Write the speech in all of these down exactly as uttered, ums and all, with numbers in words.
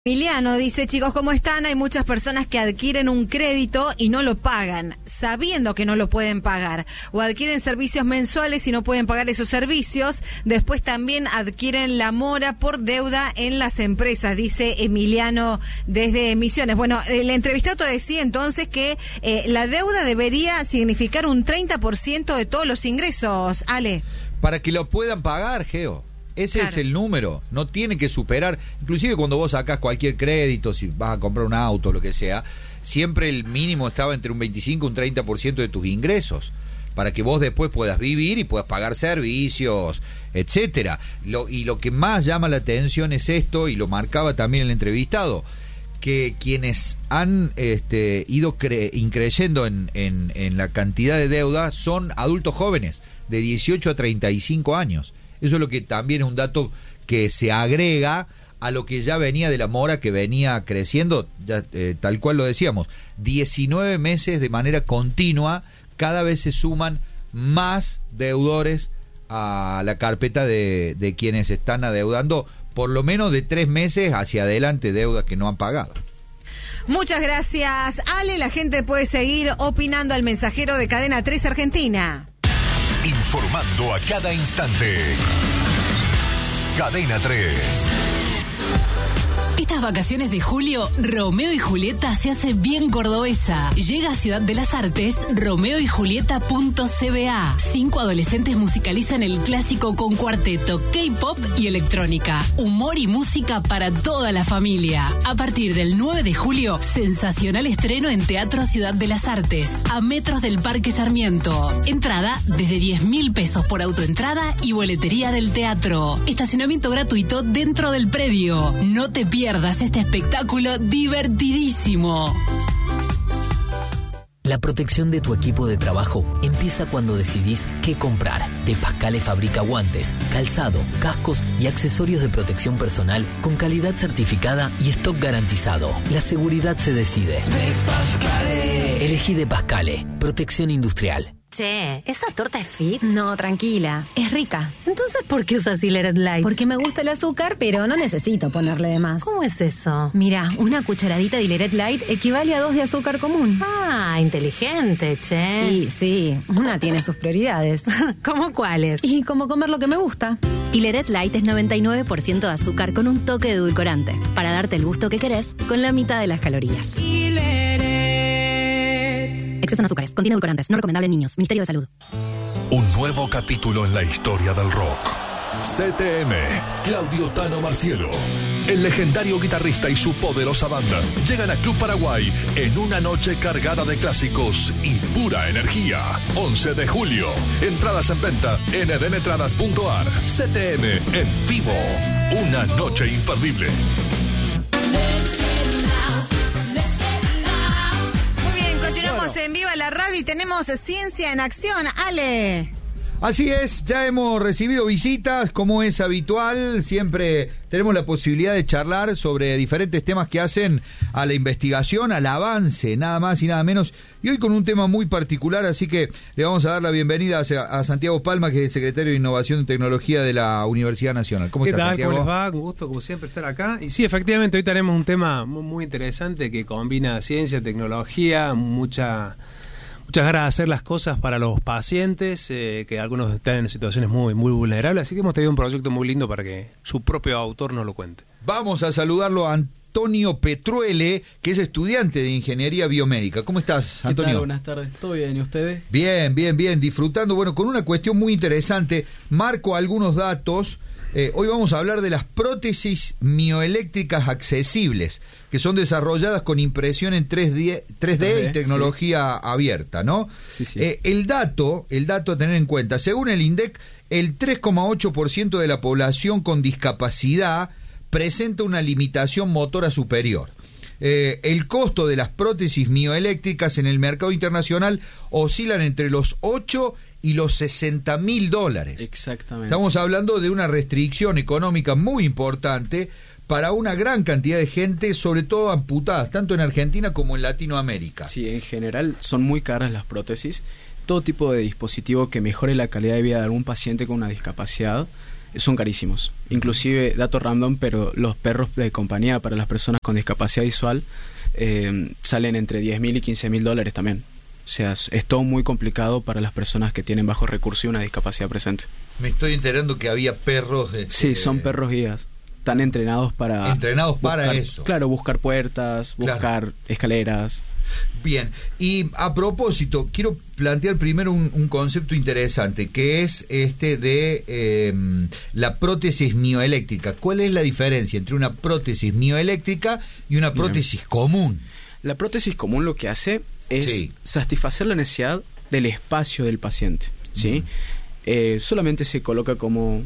Emiliano dice, chicos, ¿cómo están? Hay muchas personas que adquieren un crédito y no lo pagan, sabiendo que no lo pueden pagar. O adquieren servicios mensuales y no pueden pagar esos servicios. Después también adquieren la mora por deuda en las empresas, dice Emiliano desde Misiones. Bueno, el entrevistado decía entonces que eh, la deuda debería significar un treinta por ciento de todos los ingresos, Ale. Para que lo puedan pagar, Geo. Ese claro. es el número, no tiene que superar, inclusive cuando vos sacás cualquier crédito, si vas a comprar un auto, lo que sea, siempre el mínimo estaba entre un veinticinco y un treinta por ciento de tus ingresos, para que vos después puedas vivir y puedas pagar servicios, etcétera. Lo, y lo que más llama la atención es esto, y lo marcaba también el entrevistado, que quienes han este, ido cre- increyendo en, en, en la cantidad de deuda son adultos jóvenes, de dieciocho a treinta y cinco años. Eso es lo que también es un dato que se agrega a lo que ya venía de la mora, que venía creciendo, ya, eh, tal cual lo decíamos, diecinueve meses de manera continua, cada vez se suman más deudores a la carpeta de, de quienes están adeudando, por lo menos de tres meses hacia adelante, deudas que no han pagado. Muchas gracias, Ale. La gente puede seguir opinando al mensajero de Cadena tres Argentina. Informando a cada instante. Cadena tres. Estas vacaciones de julio, Romeo y Julieta se hace bien cordobesa. Llega a Ciudad de las Artes, romeo y julieta punto c b a. Cinco adolescentes musicalizan el clásico con cuarteto, K-pop y electrónica. Humor y música para toda la familia. A partir del nueve de julio, sensacional estreno en Teatro Ciudad de las Artes, a metros del Parque Sarmiento. Entrada desde diez mil pesos por autoentrada y boletería del teatro. Estacionamiento gratuito dentro del predio. No te pierdas este espectáculo divertidísimo. La protección de tu equipo de trabajo empieza cuando decidís qué comprar. De Pascale fabrica guantes, calzado, cascos y accesorios de protección personal con calidad certificada y stock garantizado. La seguridad se decide. De Pascale. Elegí De Pascale. Protección industrial. Che, ¿esa torta es fit? No, tranquila, es rica. Entonces, ¿por qué usas Hileret Light? Porque me gusta el azúcar, pero no necesito ponerle de más. ¿Cómo es eso? Mira, una cucharadita de Hileret Light equivale a dos de azúcar común. Ah, inteligente, che. Sí, sí, una tiene sus prioridades. ¿Cómo cuáles? Y como comer lo que me gusta. Hileret Light es noventa y nueve por ciento de azúcar con un toque de edulcorante, para darte el gusto que querés con la mitad de las calorías. Hileret. Exceso en azúcares, contiene edulcorantes, no recomendable en niños. Ministerio de Salud. Un nuevo capítulo en la historia del rock. C T M, Claudio Tano Marcielo, el legendario guitarrista y su poderosa banda llegan a Club Paraguay en una noche cargada de clásicos y pura energía. once de julio, entradas en venta en edenetradas punto a r. C T M en vivo, una noche imperdible. Continuamos en Viva la Radio y tenemos Ciencia en Acción. Ale. Así es, ya hemos recibido visitas, como es habitual, siempre tenemos la posibilidad de charlar sobre diferentes temas que hacen a la investigación, al avance, nada más y nada menos, y hoy con un tema muy particular, así que le vamos a dar la bienvenida a, a Santiago Palma, que es el secretario de Innovación y Tecnología de la Universidad Nacional. ¿Cómo ¿Qué estás, tal? Santiago? ¿Cómo les va? Un gusto, como siempre, estar acá. Y sí, efectivamente, hoy tenemos un tema muy, muy interesante que combina ciencia, tecnología, mucha... Muchas ganas de hacer las cosas para los pacientes, eh, que algunos están en situaciones muy, muy vulnerables, así que hemos tenido un proyecto muy lindo para que su propio autor nos lo cuente. Vamos a saludarlo a Antonio Petruele, que es estudiante de Ingeniería Biomédica. ¿Cómo estás, Antonio? ¿Qué tal? Buenas tardes. ¿Todo bien? ¿Y ustedes? Bien, bien, bien. Disfrutando, bueno, con una cuestión muy interesante. Marco algunos datos. Eh, hoy vamos a hablar de las prótesis mioeléctricas accesibles, que son desarrolladas con impresión en tres D, tres D y tecnología sí. abierta, ¿no? Sí, sí. Eh, el dato, el dato a tener en cuenta, según el INDEC, el tres coma ocho por ciento de la población con discapacidad presenta una limitación motora superior. Eh, el costo de las prótesis mioeléctricas en el mercado internacional oscilan entre los ocho y los sesenta mil dólares. Exactamente. Estamos hablando de una restricción económica muy importante para una gran cantidad de gente, sobre todo amputadas, tanto en Argentina como en Latinoamérica. Sí, en general son muy caras las prótesis. Todo tipo de dispositivo que mejore la calidad de vida de algún paciente con una discapacidad son carísimos. Inclusive, dato random, pero los perros de compañía para las personas con discapacidad visual eh, salen entre diez mil y quince mil dólares también. O sea, es, es todo muy complicado para las personas que tienen bajos recursos y una discapacidad presente. Me estoy enterando que había perros... Este... Sí, son perros guías. Están entrenados para... Entrenados para buscar, eso. Claro, buscar puertas, buscar claro. escaleras. Bien, y a propósito, quiero plantear primero un, un concepto interesante, que es este de eh, la prótesis mioeléctrica. ¿Cuál es la diferencia entre una prótesis mioeléctrica y una prótesis Bien. común? La prótesis común lo que hace es sí. satisfacer la necesidad del espacio del paciente, ¿sí? Uh-huh. Eh, solamente se coloca como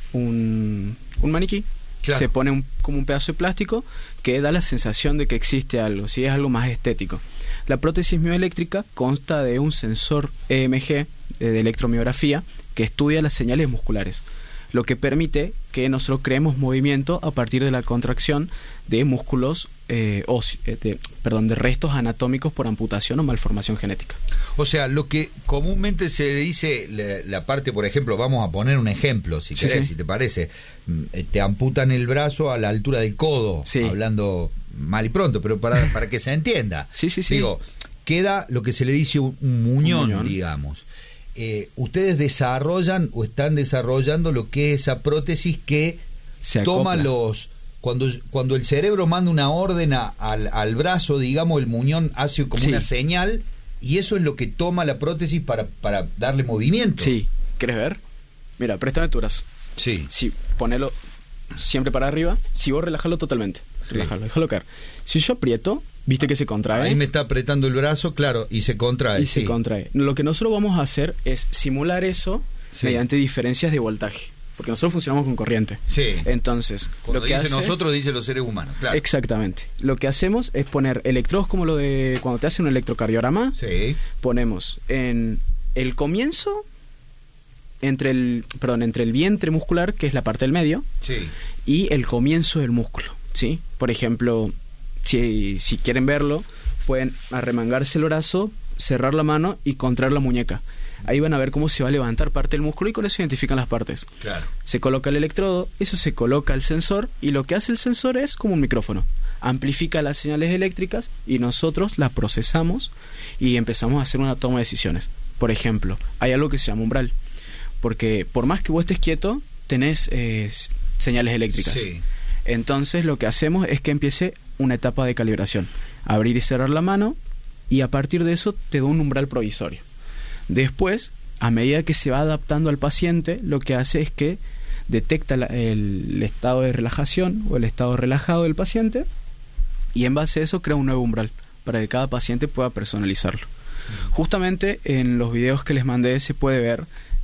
un, un maniquí. Claro. Se pone un, como un pedazo de plástico que da la sensación de que existe algo, ¿sí? Es algo más estético. La prótesis mioeléctrica consta de un sensor E M G de electromiografía que estudia las señales musculares, lo que permite que nosotros creemos movimiento a partir de la contracción de músculos, eh, óse- de, perdón, de restos anatómicos por amputación o malformación genética. O sea, lo que comúnmente se le dice, la, la parte, por ejemplo, vamos a poner un ejemplo, si sí, querés, sí. si te parece, te amputan el brazo a la altura del codo, sí. hablando mal y pronto, pero para, para que se entienda. Sí, sí, sí. Digo, queda lo que se le dice un, un, muñón, un muñón, digamos. Eh, ustedes desarrollan o están desarrollando lo que es esa prótesis que se toma acopla. los... Cuando, cuando el cerebro manda una orden a, al, al brazo, digamos, el muñón hace como sí. una señal y eso es lo que toma la prótesis para, para darle movimiento. Sí. ¿Querés ver? Mira, préstame tu brazo. Sí. Sí, ponelo siempre para arriba. Si vos relajalo totalmente. Sí. Relájalo, déjalo caer. Si yo aprieto, viste que se contrae. Ahí me está apretando el brazo, claro, y se contrae. Y sí. se contrae. Lo que nosotros vamos a hacer es simular eso sí. mediante diferencias de voltaje. Porque nosotros funcionamos con corriente. Sí. Entonces, cuando lo que dice hace... nosotros, dice los seres humanos. Claro. Exactamente. Lo que hacemos es poner electrodos como lo de cuando te hacen un electrocardiograma. Sí. Ponemos en el comienzo, entre el, perdón, entre el vientre muscular, que es la parte del medio, sí. y el comienzo del músculo, ¿sí? Por ejemplo, si, si quieren verlo, pueden arremangarse el brazo, cerrar la mano y contraer la muñeca. Ahí van a ver cómo se va a levantar parte del músculo y con eso identifican las partes. Claro. Se coloca el electrodo, eso se coloca el sensor y lo que hace el sensor es como un micrófono. Amplifica las señales eléctricas y nosotros las procesamos y empezamos a hacer una toma de decisiones. Por ejemplo, hay algo que se llama umbral. Porque por más que vos estés quieto, tenés eh, señales eléctricas. Sí. Entonces lo que hacemos es que empiece una etapa de calibración. Abrir y cerrar la mano y a partir de eso te da un umbral provisorio. Después, a medida que se va adaptando al paciente, lo que hace es que detecta la, el, el estado de relajación o el estado relajado del paciente y en base a eso crea un nuevo umbral para que cada paciente pueda personalizarlo. Mm. Justamente en los videos que les mandé se puede ver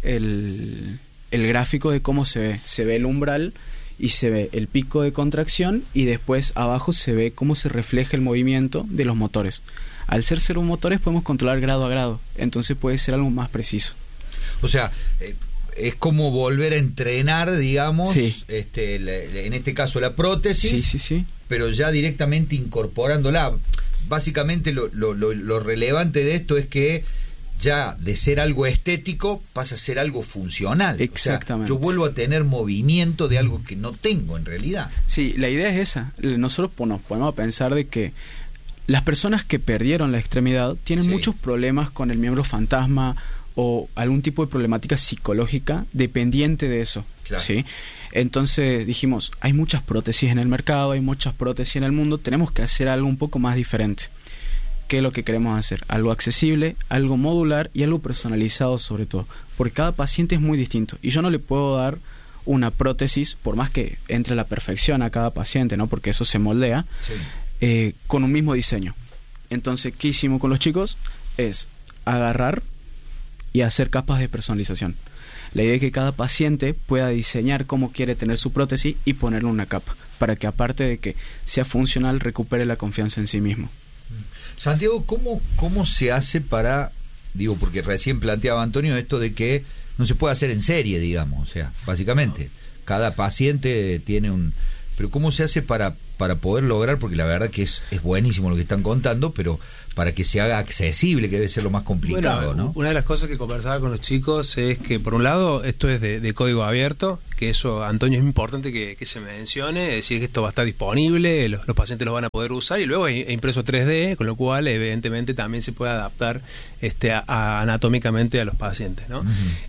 el, el gráfico de cómo se ve. Se ve el umbral y se ve el pico de contracción y después abajo se ve cómo se refleja el movimiento de los motores. Al ser servomotores podemos controlar grado a grado, entonces puede ser algo más preciso. O sea, eh, es como volver a entrenar, digamos, sí. este, le, en este caso la prótesis, sí, sí, sí. pero ya directamente incorporándola. Básicamente lo, lo, lo, lo relevante de esto es que ya de ser algo estético pasa a ser algo funcional. Exactamente. O sea, yo vuelvo a tener movimiento de algo que no tengo en realidad. Sí, la idea es esa. Nosotros nos podemos pensar de que las personas que perdieron la extremidad tienen sí. muchos problemas con el miembro fantasma o algún tipo de problemática psicológica dependiente de eso. Claro. ¿Sí? Entonces dijimos, hay muchas prótesis en el mercado, hay muchas prótesis en el mundo, tenemos que hacer algo un poco más diferente. ¿Qué es lo que queremos hacer? Algo accesible, algo modular y algo personalizado sobre todo. Porque cada paciente es muy distinto y yo no le puedo dar una prótesis, por más que entre a la perfección a cada paciente, ¿no? Porque eso se moldea. Sí. Eh, con un mismo diseño. Entonces, ¿qué hicimos con los chicos? Es agarrar y hacer capas de personalización. La idea es que cada paciente pueda diseñar cómo quiere tener su prótesis y ponerle una capa, para que aparte de que sea funcional, recupere la confianza en sí mismo. Santiago, ¿cómo, cómo se hace para, digo, porque recién planteaba Antonio esto de que no se puede hacer en serie, digamos, o sea, básicamente, cada paciente tiene un... Pero ¿cómo se hace para para poder lograr, porque la verdad que es, es buenísimo lo que están contando, pero para que se haga accesible, que debe ser lo más complicado, bueno, ¿no? Una de las cosas que conversaba con los chicos es que, por un lado, esto es de, de código abierto, que eso, Antonio, es importante que, que se mencione, es decir, que esto va a estar disponible, los, los pacientes lo van a poder usar, y luego es impreso tres D, con lo cual, evidentemente, también se puede adaptar este, a, a, anatómicamente a los pacientes, ¿no? Uh-huh.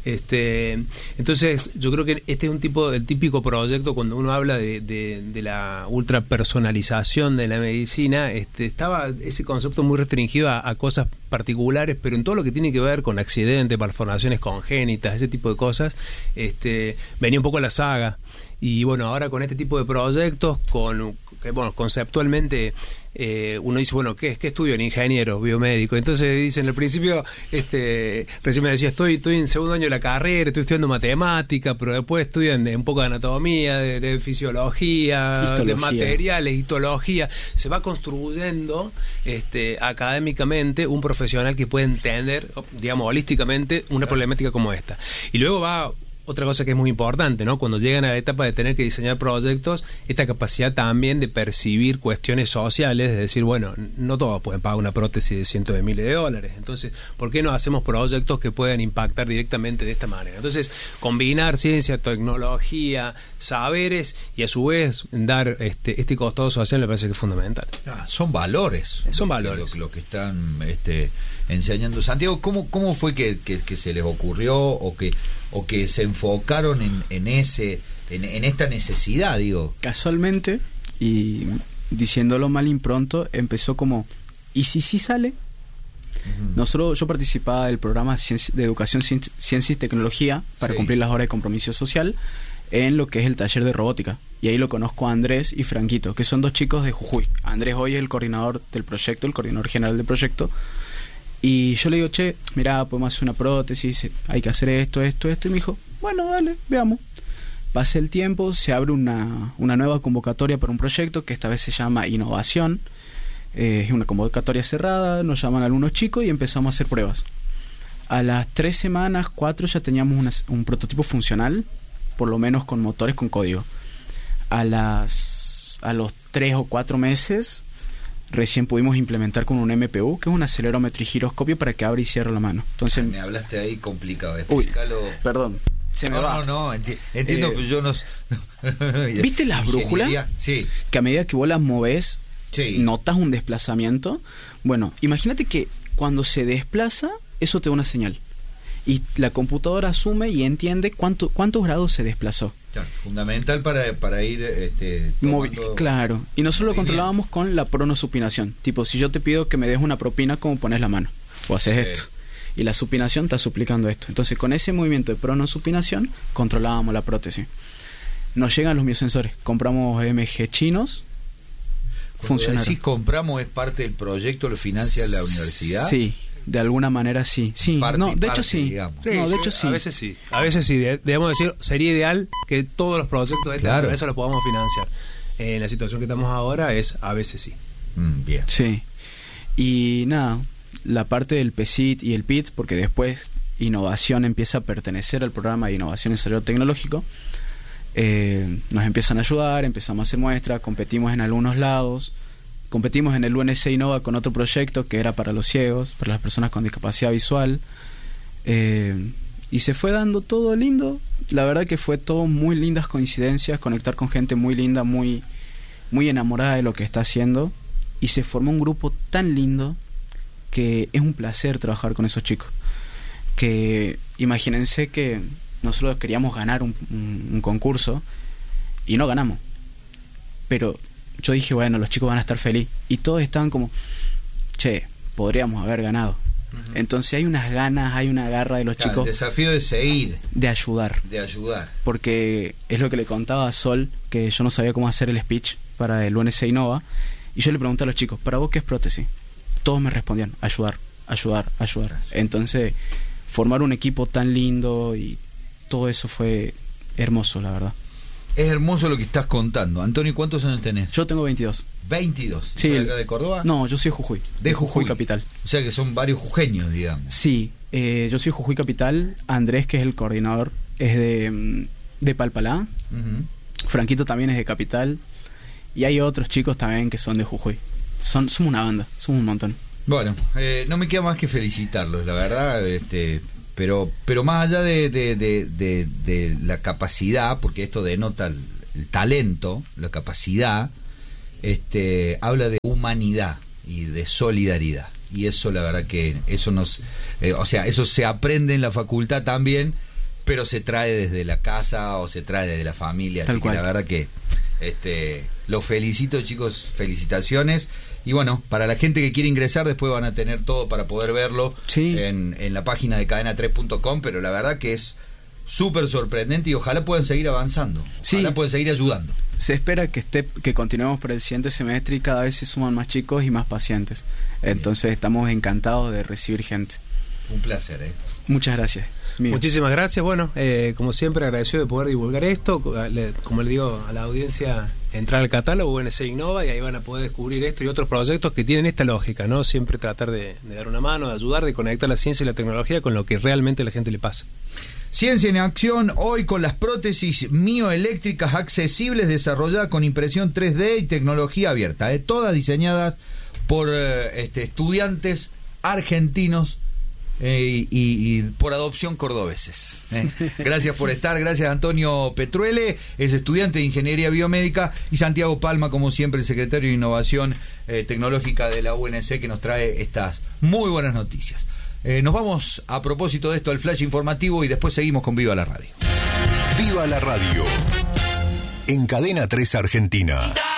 Este, entonces, yo creo que este es un tipo, el típico proyecto, cuando uno habla de, de, de la ultra personalización de la medicina, este, estaba ese concepto muy restringido a, a cosas particulares, pero en todo lo que tiene que ver con accidentes, malformaciones congénitas, ese tipo de cosas, este, venía un poco la saga. Y bueno, ahora con este tipo de proyectos, con que, bueno, conceptualmente eh, uno dice, bueno, ¿qué es? ¿Qué estudio? En ingeniero, biomédico. Entonces dicen al principio, este, recién me decía, estoy, estoy en segundo año de la carrera, estoy estudiando matemática, pero después estudian de, un poco de anatomía, de, de fisiología, histología, de materiales, histología. Se va construyendo este, académicamente un profesional que puede entender, digamos, holísticamente una problemática como esta. Y luego va otra cosa que es muy importante, ¿no? Cuando llegan a la etapa de tener que diseñar proyectos, esta capacidad también de percibir cuestiones sociales, de decir, bueno, no todos pueden pagar una prótesis de cientos de miles de dólares, entonces, ¿por qué no hacemos proyectos que puedan impactar directamente de esta manera? Entonces, combinar ciencia, tecnología, saberes y a su vez dar este, este costado social me parece que es fundamental. Ah, son valores. Son valores. Lo, lo que están este, enseñando. Santiago, ¿cómo, cómo fue que, que, que se les ocurrió o que o que se enfocaron en, en ese en, en esta necesidad, digo? Casualmente, y diciéndolo mal impronto, empezó como, ¿y si sí sale? Uh-huh. Nosotros, yo participaba del programa de educación, ciencia y tecnología para sí. cumplir las horas de compromiso social en lo que es el taller de robótica, y ahí lo conozco a Andrés y Franquito, que son dos chicos de Jujuy. Andrés hoy es el coordinador del proyecto, el coordinador general del proyecto. Y yo le digo, che, mirá, podemos hacer una prótesis, hay que hacer esto, esto, esto. Y me dijo, bueno, dale, veamos. Pasa el tiempo, se abre una, una nueva convocatoria para un proyecto que esta vez se llama Innovación. Eh, es una convocatoria cerrada, nos llaman algunos chicos y empezamos a hacer pruebas. A las tres semanas, cuatro, ya teníamos una, un prototipo funcional, por lo menos con motores con código. A, las, a los tres o cuatro meses recién pudimos implementar con un M P U, que es un acelerómetro y giroscopio para que abra y cierre la mano. Entonces, me hablaste ahí complicado. Uy, perdón, se me no, va. No, no, enti- entiendo, eh, pero yo no... ¿Viste las brújulas? Sí. Que a medida que vos las movés, sí. notas un desplazamiento. Bueno, imagínate que cuando se desplaza, eso te da una señal. Y la computadora asume y entiende cuánto, cuántos grados se desplazó. Claro, fundamental para, para ir este, Movi- claro, y nosotros lo controlábamos con la pronosupinación. Tipo, si yo te pido que me des una propina, ¿cómo pones la mano? O haces sí. esto. Y la supinación está suplicando esto. Entonces, con ese movimiento de pronosupinación, controlábamos la prótesis. Nos llegan los biosensores. Compramos M G chinos. Funcionaron. Si compramos, ¿es parte del proyecto, lo financia la universidad? Sí. De alguna manera sí, sí, parte, no, de parte, hecho sí, digamos. no, de sí, hecho sí. A veces sí, a veces sí, debemos decir, sería ideal que todos los proyectos de esta claro. empresa los podamos financiar. En la situación que estamos ahora es a veces sí. Mm, bien. Sí, y nada, la parte del P C I T y el P I T, porque después innovación empieza a pertenecer al programa de innovación en desarrollo tecnológico, eh, nos empiezan a ayudar, empezamos a hacer muestras, competimos en algunos lados. Competimos en el U N C Innova con otro proyecto que era para los ciegos, para las personas con discapacidad visual. Eh, y se fue dando todo lindo. La verdad que fue todo muy lindas coincidencias, conectar con gente muy linda, muy, muy enamorada de lo que está haciendo. Y se formó un grupo tan lindo que es un placer trabajar con esos chicos. Que imagínense que nosotros queríamos ganar un, un, un concurso y no ganamos. Pero yo dije, bueno, los chicos van a estar felices. Y todos estaban como, che, podríamos haber ganado. Uh-huh. Entonces hay unas ganas, hay una garra de los claro, chicos. El desafío de seguir. De ayudar. De ayudar. Porque es lo que le contaba a Sol, que yo no sabía cómo hacer el speech para el U N C Innova. Y yo le pregunté a los chicos, ¿para vos qué es prótesis? Todos me respondían, ayudar, ayudar, ayudar. Entonces, formar un equipo tan lindo y todo eso fue hermoso, la verdad. Es hermoso lo que estás contando. Antonio, ¿cuántos años tenés? Yo tengo veintidós. ¿veintidós? Sí. ¿De acá de Córdoba? No, yo soy de Jujuy. De Jujuy. Jujuy capital. O sea que son varios jujeños, digamos. Sí, eh, yo soy Jujuy capital. Andrés, que es el coordinador, es de, de Palpalá. Uh-huh. Franquito también es de capital. Y hay otros chicos también que son de Jujuy. Son, somos una banda, somos un montón. Bueno, eh, no me queda más que felicitarlos, la verdad, este, pero pero más allá de, de, de, de, de la capacidad, porque esto denota el, el talento, la capacidad, este, habla de humanidad y de solidaridad. Y eso, la verdad que eso nos, eh, o sea, eso se aprende en la facultad también, pero se trae desde la casa o se trae desde la familia. Tal así cual. que la verdad que este, los felicito, chicos, felicitaciones. Y bueno, para la gente que quiere ingresar, después van a tener todo para poder verlo sí. en, en la página de cadena tres punto com, pero la verdad que es súper sorprendente y ojalá puedan seguir avanzando, ojalá sí. puedan seguir ayudando. Se espera que esté que continuemos por el siguiente semestre y cada vez se suman más chicos y más pacientes. Entonces Bien. Estamos encantados de recibir gente. Un placer, ¿eh? Muchas gracias. Mío. Muchísimas gracias. Bueno, eh, como siempre, agradecido de poder divulgar esto. Le, como le digo a la audiencia, entrar al catálogo U N C Innova y ahí van a poder descubrir esto y otros proyectos que tienen esta lógica, ¿no? Siempre tratar de, de dar una mano, de ayudar, de conectar la ciencia y la tecnología con lo que realmente a la gente le pasa. Ciencia en acción hoy con las prótesis mioeléctricas accesibles desarrolladas con impresión tres D y tecnología abierta, ¿eh? Todas diseñadas por eh, este, estudiantes argentinos eh, y, y por adopción cordobeses. ¿eh? Gracias por estar, gracias Antonio Petruele, es estudiante de Ingeniería Biomédica, y Santiago Palma, como siempre, el secretario de Innovación eh, Tecnológica de la U N C, que nos trae estas muy buenas noticias. Eh, nos vamos a propósito de esto al flash informativo y después seguimos con Viva la Radio. Viva la Radio en Cadena tres Argentina.